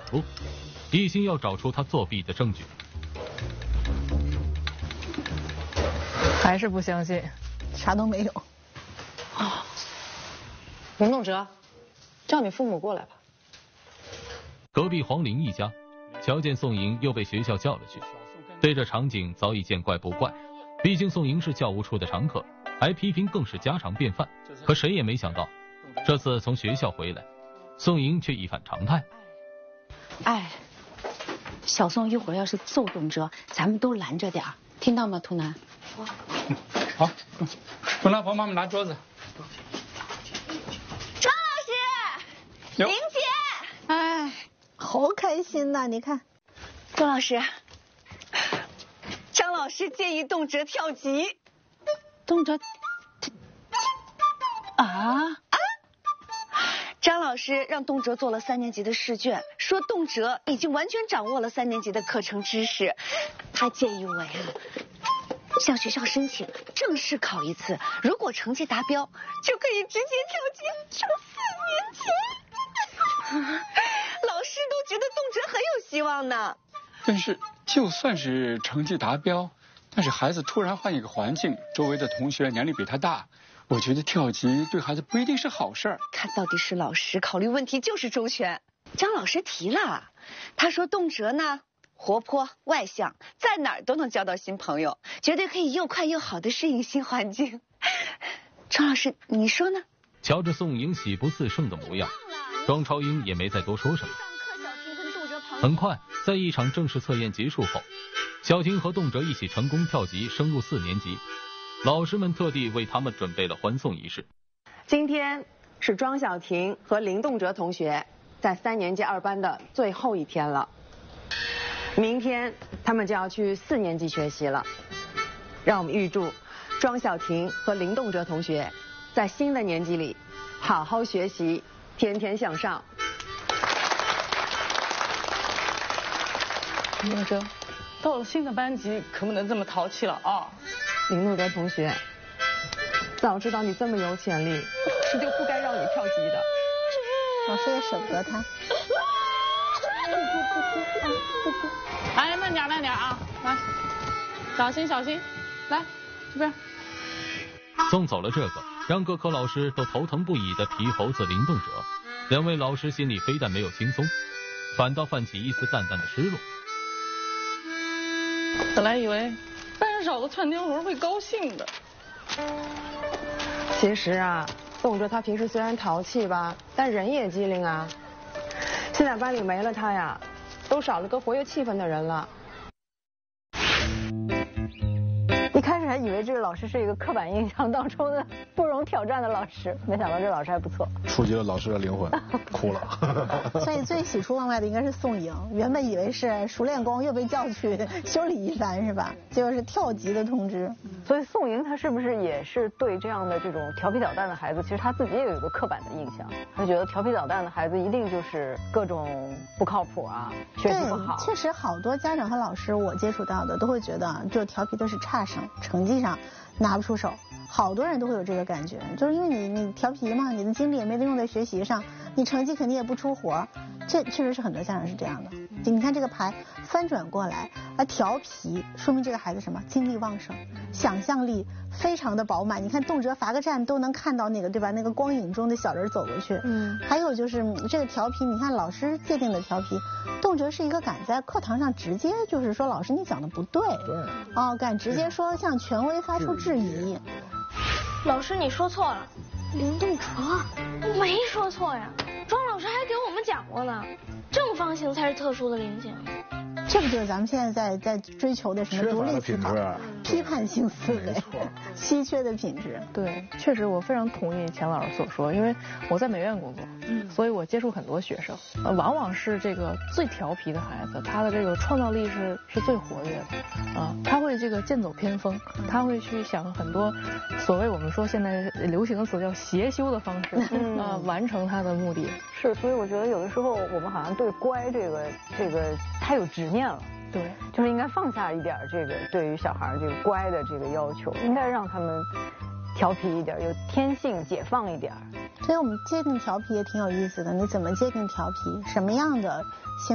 路，一心要找出他作弊的证据。 还是不相信， 啥都没有。 啊，林栋哲，叫你父母过来吧。 隔壁黄玲一家瞧见宋莹又被学校叫了去，对这场景早已见怪不怪，毕竟宋莹是教务处的常客，挨批评更是家常便饭。可谁也没想到，这次从学校回来，宋莹却一反常态。 哎，小宋一会儿要是揍栋哲，咱们都拦着点儿，听到吗，图南？ 好，不拿帮妈妈拿桌子。 庄老师，玲姐， 哎，好开心呐！你看， 庄老师，张老师建议栋哲跳级。 栋哲， 张老师让栋哲做了3年级的试卷，说栋哲已经完全掌握了3年级的课程知识。他建议我呀，向学校申请正式考一次，如果成绩达标，就可以直接跳级上4年级。老师都觉得栋哲很有希望呢。 但是就算是成绩达标，但是孩子突然换一个环境，周围的同学年龄比他大，我觉得跳级对孩子不一定是好事儿。 看到底是老师考虑问题就是周全。张老师提了，他说栋哲呢活泼外向，在哪儿都能交到新朋友，绝对可以又快又好的适应新环境。张老师，你说呢？ 瞧着宋莹喜不自胜的模样，庄超英也没再多说什么。很快，在一场正式测验结束后，小婷和栋哲一起成功跳级升入4年级，老师们特地为他们准备了欢送仪式。 今天是庄小婷和林栋哲同学在3年级2班的最后一天了，明天他们就要去4年级学习了。让我们预祝庄小婷和林栋哲同学在新的年级里好好学习，天天向上。 林栋哲，到了新的班级可不能这么淘气了啊！ 林栋哲同学，早知道你这么有潜力，是就不该让你跳级的。 老师也舍不得他。 哎，慢点啊！来，小心，来这边。 送走了这个让各科老师都头疼不已的皮猴子林栋哲，2位老师心里非但没有轻松，反倒泛起一丝淡淡的失落。 本来以为班少的窜天猴会高兴的。 其实啊，栋哲他平时虽然淘气吧，但人也机灵啊。现在班里没了他呀，都少了个活跃气氛的人了。 一开始还以为这个老师是一个刻板印象当中的不容挑战的老师，没想到这老师还不错， 触及了老师的灵魂，哭了。 所以最喜出望外的应该是宋莹，原本以为是熟练工又被叫去修理一番是吧？结果是跳级的通知。 所以宋莹她是不是也是对这样的这种调皮捣蛋的孩子，其实她自己也有一个刻板的印象，她觉得调皮捣蛋的孩子一定就是各种不靠谱啊，学习不好。 对，确实好多家长和老师我接触到的都会觉得就调皮的是差生，成绩上拿不出手，好多人都会有这个感觉，就是因为你调皮嘛，你的精力也没得用在学习上，你成绩肯定也不出活，这确实是很多家长是这样的。你看这个牌翻转过来啊，调皮说明这个孩子什么？精力旺盛，想象力非常的饱满。你看动辄罚个站都能看到那个对吧？那个光影中的小人走过去。还有就是这个调皮，你看老师界定的调皮，动辄是一个敢在课堂上直接就是说老师你讲的不对，敢直接说向权威发出质疑。 老师你说错了，林栋哲，我没说错呀，庄老师还给我们讲过呢，正方形才是特殊的菱形。 这不就是咱们现在在追求的什么独立思考、批判性思维、稀缺的品质？ 对，确实我非常同意钱老师所说，因为我在美院工作，所以我接触很多学生，往往是这个最调皮的孩子，他的这个创造力是最活跃的啊，他会这个剑走偏锋，他会去想很多所谓我们说现在流行的词叫邪修的方式完成他的目的。 是，所以我觉得有的时候我们好像对乖这个太有执念了。 对， 就是应该放下一点这个对于小孩这个乖的这个要求，应该让他们调皮一点，有天性解放一点。 所以我们界定调皮也挺有意思的，你怎么界定调皮？什么样的